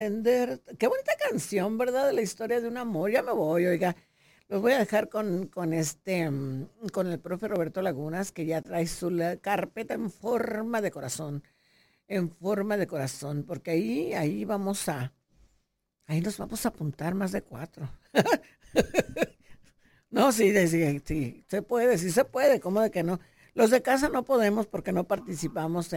Qué bonita canción, ¿verdad? De la historia de un amor. Ya me voy, oiga. Los voy a dejar con el profe Roberto Lagunas, que ya trae su carpeta en forma de corazón, porque ahí nos vamos a apuntar más de cuatro. No, sí, sí, sí se puede, ¿cómo de que no? Los de casa no podemos porque no participamos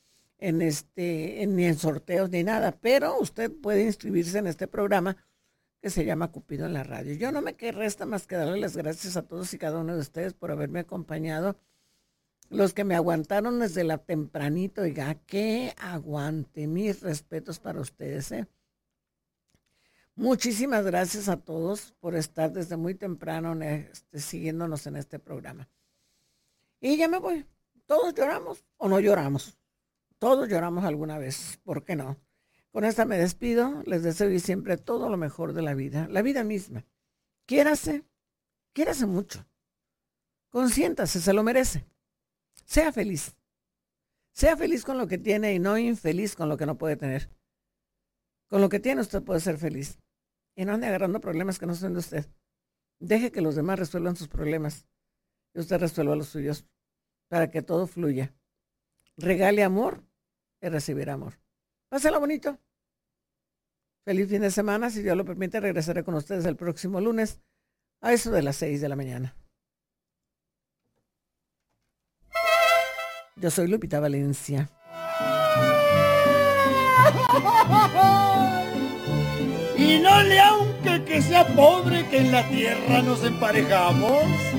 ni en sorteos ni nada, pero usted puede inscribirse en este programa que se llama Cupido en la radio. Yo no me que resta más que darle las gracias a todos y cada uno de ustedes por haberme acompañado. Los que me aguantaron desde la tempranito, oiga, que aguante, mis respetos para ustedes, ¿eh? Muchísimas gracias a todos por estar desde muy temprano siguiéndonos en este programa. Y ya me voy. Todos lloramos o no lloramos. Todos lloramos alguna vez, ¿por qué no? Con esta me despido, les deseo y siempre todo lo mejor de la vida misma. Quiérase, quiérase mucho. Consiéntase, se lo merece. Sea feliz. Sea feliz con lo que tiene y no infeliz con lo que no puede tener. Con lo que tiene usted puede ser feliz. Y no ande agarrando problemas que no son de usted. Deje que los demás resuelvan sus problemas y usted resuelva los suyos para que todo fluya. Regale amor y recibirá amor. Pásala bonito. Feliz fin de semana. Si Dios lo permite, regresaré con ustedes el próximo lunes a eso de las 6 de la mañana. Yo soy Lupita Valencia. Y no le aunque que sea pobre que en la tierra nos emparejamos.